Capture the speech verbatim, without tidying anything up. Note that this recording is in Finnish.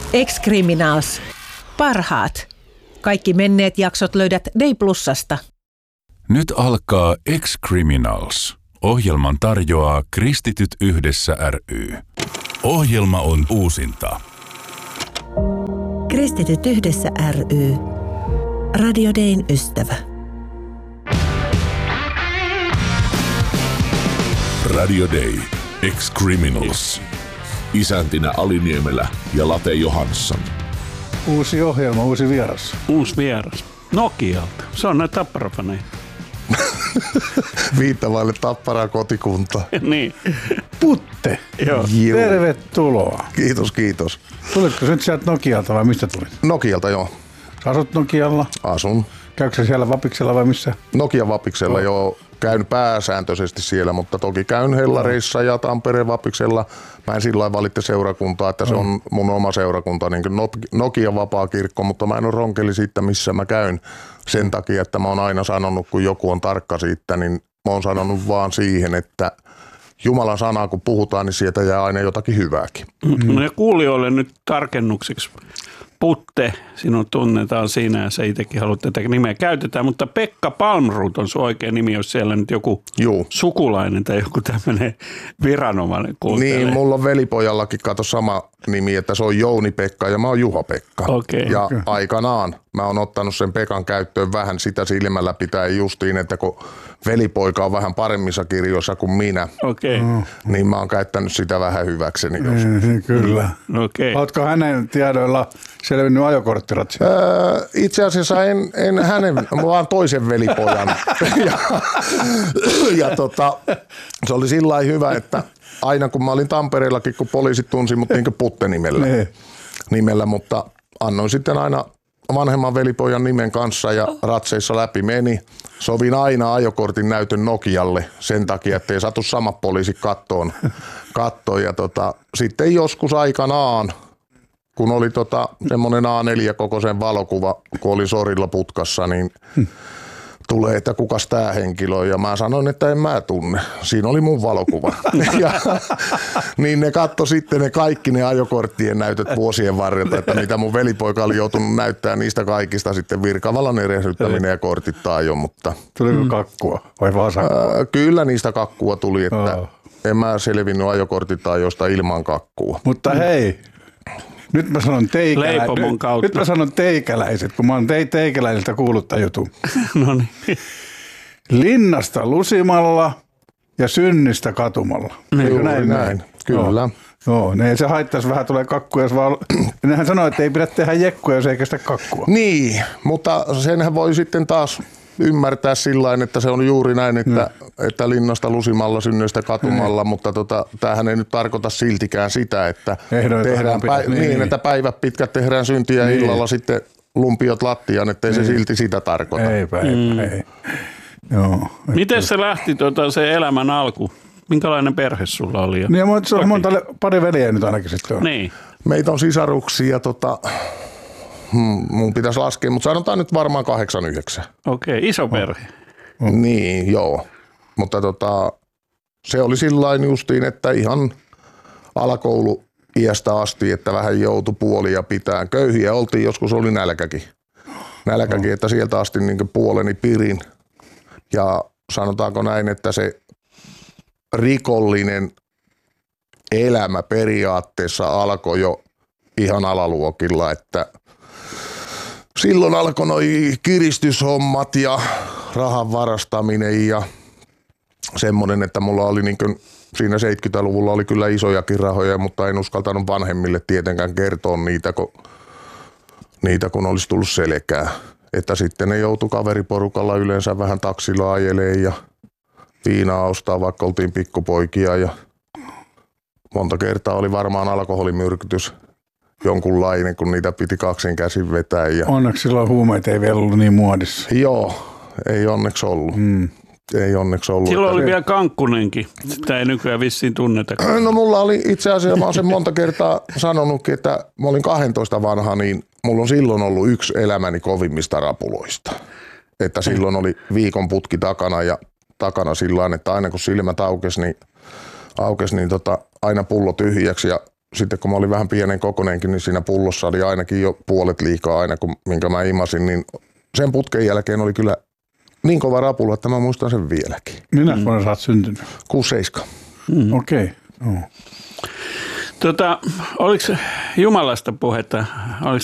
Ex-Criminals. Parhaat. Kaikki menneet jaksot löydät Day Plusasta. Nyt alkaa Ex-Criminals. Ohjelman tarjoaa Kristityt yhdessä ry. Ohjelma on uusinta. Kristityt yhdessä ry. Radio Dayn ystävä. Radio Day. Ex-Criminals. Isäntinä Ali Niemelä ja Late Johansson. Uusi ohjelma, uusi vieras. Uusi vieras. Nokialta. Se on näitä Tappara-faneja. Viittavaille Tapparaa kotikunta. Niin. Putte. Joo. Tervetuloa. Kiitos, kiitos. Tulitko nyt sieltä Nokialta vai mistä tulit? Nokialta, joo. Sä asut Nokialla? Asun. Käykö sä siellä Vapiksella vai missä? Nokia Vapiksella, oh. joo. Käyn pääsääntöisesti siellä, mutta toki käyn Hellareissa ja Tampereen Vapiksella. Mä en sillä lailla valitte seurakuntaa, että se oh. on mun oma seurakunta, niin kuin Nokia vapaa kirkko, mutta mä en ole ronkeli siitä, missä mä käyn. Sen takia, että mä oon aina sanonut, kun joku on tarkka siitä, niin mä oon sanonut vaan siihen, että Jumalan sanaa kun puhutaan, niin sieltä jää aina jotakin hyvääkin. Mm-hmm. No ja kuulijoille nyt tarkennukseksi. Putte, sinun tunnetaan siinä ja sä itsekin haluat tätä nimeä käytetään, mutta Pekka Palmroth on sun oikea nimi, jos siellä nyt joku Juu. sukulainen tai joku tämmöinen viranomainen kuuntelee. Niin, mulla on velipojallakin kato sama nimi, että se on Jouni-Pekka ja mä oon Juha-Pekka. Okay. Ja okay. aikanaan mä oon ottanut sen Pekan käyttöön vähän sitä silmällä pitää justiin, että kun velipoika on vähän paremmissa kirjoissa kuin minä, okay. mm. niin mä oon käyttänyt sitä vähän hyväkseni. Jos. Mm, kyllä. Okay. Ootko hänen tiedoilla selvinnyt ajokorttiratsia? Öö, itse asiassa en, en hänen, vaan toisen velipojan. ja ja tota, se oli sillä lailla hyvä, että aina kun mä olin Tampereellakin, kun poliisit tunsi mut niin kuin Putte-nimellä, nimellä, mutta annoin sitten aina vanhemman velipojan nimen kanssa ja ratseissa läpi meni. Sovin aina ajokortin näytön Nokialle sen takia, ettei satu samat poliisit kattoon. kattoon. Ja tota, sitten joskus aikanaan, kun oli tota, semmoinen A neljä kokoisen valokuva, kun oli sorilla putkassa, niin tulee, että kukas tää henkilö on. Ja mä sanoin, että en mä tunne. Siinä oli mun valokuva. ja, niin ne katto sitten ne kaikki ne ajokorttien näytöt vuosien varrelta, että mitä mun velipoika oli joutunut näyttää niistä kaikista sitten virkavallan eresyttäminen ja kortittaa jo. Mutta, tuliko kakkua vai vaan sakkoa? Ää, kyllä niistä kakkua tuli, että oh. en mä selvinnyt ajokortittaa josta ilman kakkua. Mutta hei. Nyt mä sanon teikäläiset. Nyt, nyt mä sanon teikäläiset, kun mä oon te, teikäläisiltä kuullut tämän jutun. No niin. Linnasta lusimalla ja synnistä katumalla. Eikö näin? näin? Kyllä. Joo, ne se haittaisi vähän tulee kakkua, jos vaan... Nehän sanoo, että ei pidä tehdä jekkuja, jos ei kestä kakkua. Niin, mutta senhän voi sitten taas ymmärtää sillain, että se on juuri näin, että, no. että linnasta lusimalla, synnyistä katumalla, no. mutta tota, tämähän ei nyt tarkoita siltikään sitä, että, tehdään päivä, niin, niin, että päivät pitkät tehdään syntiä niin. illalla sitten lumpiot lattiaan, ettei niin. se silti sitä tarkoita. Eipä, eipä, mm. ei. Joo, miten se lähti tuota, se elämän alku? Minkälainen perhe sulla oli? Niin, se on monta, pari veljeä nyt ainakin sitten on. Niin. Meitä on sisaruksia, tota, hmm, mun pitäisi laskea, mutta sanotaan nyt varmaan kahdeksan yhdeksän. Okei, okay, iso perhe. Oh. Niin, joo. Mutta tota, se oli sillain justiin, että ihan alakoulu iästä asti, että vähän joutui puolia pitää. Köyhiä oltiin, joskus oli nälkäkin. Nälkäkin, oh. että sieltä asti niin puoleni pirin. Ja sanotaanko näin, että se rikollinen elämä periaatteessa alkoi jo ihan alaluokilla, että silloin alkoi noi kiristyshommat ja rahan varastaminen ja semmoinen, että mulla oli niin kuin siinä seitsemänkymmentäluvulla oli kyllä isojakin rahoja, mutta en uskaltanut vanhemmille tietenkään kertoa niitä, kun, niitä, kun olisi tullut selkää. Että sitten ne joutui kaveriporukalla yleensä vähän taksilla ajelee ja viinaa ostaa, vaikka oltiin pikkupoikia ja monta kertaa oli varmaan alkoholimyrkytys jonkunlainen, kun niitä piti kaksin käsin vetää. Ja onneksi silloin huumeet ei vielä ollut niin muodissa. Joo, ei onneksi ollut. Mm. Ei onneksi ollut. Silloin oli vielä kankkunenkin. Sitä ei nykyään vissiin tunneta. No mulla oli itse asiassa, mä oon sen monta kertaa sanonutkin, että mä olin kaksitoista vanha, niin mulla on silloin ollut yksi elämäni kovimmista rapuloista. Että silloin oli viikon putki takana ja takana sillain, että aina kun silmät aukesi, niin, aukesi, niin tota, aina pullo tyhjäksi ja sitten kun mä olin vähän pienen kokoneenkin, niin siinä pullossa oli ainakin jo puolet liikaa aina, kun, minkä mä imasin, niin sen putken jälkeen oli kyllä niin kova rapula, että mä muistan sen vieläkin. Minä mm. vuonna sä oot syntynyt? kuusi seitsemän. Mm. Okei. Okay. Oh. Tota, oliko Jumalasta puhetta, oliko